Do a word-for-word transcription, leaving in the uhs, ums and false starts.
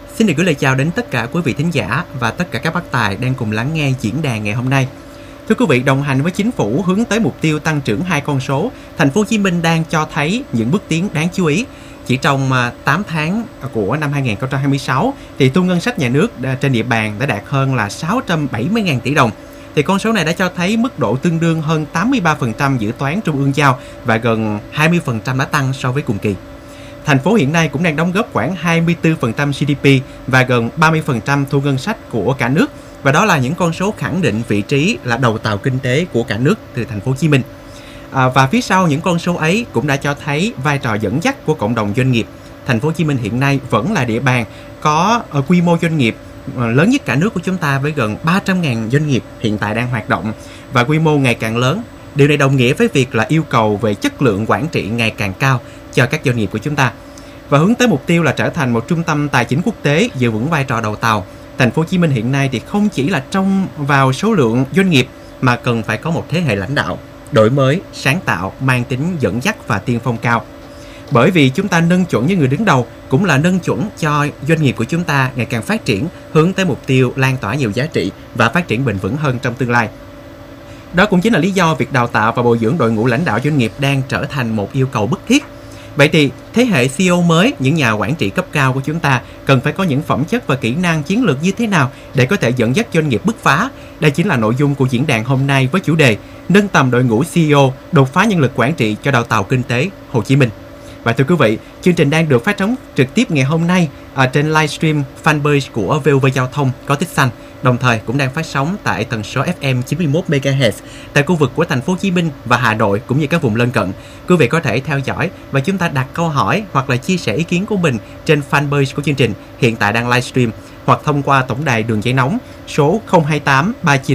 Xin được gửi lời chào đến tất cả quý vị thính giả và tất cả các bác tài đang cùng lắng nghe diễn đàn ngày hôm nay. Thưa quý vị, đồng hành với chính phủ hướng tới mục tiêu tăng trưởng hai con số, thành phố Hồ Chí Minh đang cho thấy những bước tiến đáng chú ý. Chỉ trong tám tháng của năm hai không hai sáu thì thu ngân sách nhà nước trên địa bàn đã đạt hơn là sáu trăm bảy mươi nghìn tỷ đồng. Thì con số này đã cho thấy mức độ tương đương hơn tám mươi ba phần trăm dự toán trung ương giao và gần hai mươi phần trăm đã tăng so với cùng kỳ. Thành phố hiện nay cũng đang đóng góp khoảng hai mươi tư phần trăm giê đê pê và gần ba mươi phần trăm thu ngân sách của cả nước. Và đó là những con số khẳng định vị trí là đầu tàu kinh tế của cả nước từ thành phố Hồ Chí Minh. À, và phía sau những con số ấy cũng đã cho thấy vai trò dẫn dắt của cộng đồng doanh nghiệp. Thành phố Hồ Chí Minh hiện nay vẫn là địa bàn có uh, quy mô doanh nghiệp uh, lớn nhất cả nước của chúng ta với gần ba trăm nghìn doanh nghiệp hiện tại đang hoạt động và quy mô ngày càng lớn. Điều này đồng nghĩa với việc là yêu cầu về chất lượng quản trị ngày càng cao cho các doanh nghiệp của chúng ta. Và hướng tới mục tiêu là trở thành một trung tâm tài chính quốc tế giữ vững vai trò đầu tàu. Thành phố Hồ Chí Minh hiện nay thì không chỉ là trông vào số lượng doanh nghiệp mà cần phải có một thế hệ lãnh đạo đổi mới, sáng tạo, mang tính dẫn dắt và tiên phong cao. Bởi vì chúng ta nâng chuẩn với người đứng đầu cũng là nâng chuẩn cho doanh nghiệp của chúng ta ngày càng phát triển, hướng tới mục tiêu lan tỏa nhiều giá trị và phát triển bền vững hơn trong tương lai. Đó cũng chính là lý do việc đào tạo và bồi dưỡng đội ngũ lãnh đạo doanh nghiệp đang trở thành một yêu cầu bức thiết. Vậy thì thế hệ xê e ô mới, những nhà quản trị cấp cao của chúng ta cần phải có những phẩm chất và kỹ năng chiến lược như thế nào để có thể dẫn dắt doanh nghiệp bứt phá? Đây chính là nội dung của diễn đàn hôm nay với chủ đề nâng tầm đội ngũ xê e ô, đột phá nhân lực quản trị cho đầu tàu kinh tế Hồ Chí Minh. Và thưa quý vị, chương trình đang được phát sóng trực tiếp ngày hôm nay ở trên livestream fanpage của vê o vê Giao thông có tích xanh. Đồng thời cũng đang phát sóng tại tần số ép em chín mươi mốt mê ga héc tại khu vực của thành phố Hồ Chí Minh và Hà Nội cũng như các vùng lân cận. Quý vị có thể theo dõi và chúng ta đặt câu hỏi hoặc là chia sẻ ý kiến của mình trên fanpage của chương trình hiện tại đang livestream hoặc thông qua tổng đài đường dây nóng số không hai tám ba chín